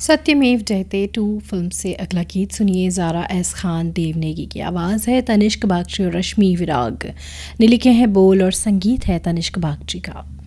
सत्यमेव जयते 2 फिल्म से अगला गीत सुनिए। ज़ारा एस खान देवनेगी की आवाज़ है, तनिष्क बागची और रश्मि विराग ने लिखे हैं बोल और संगीत है तनिष्क बागची का।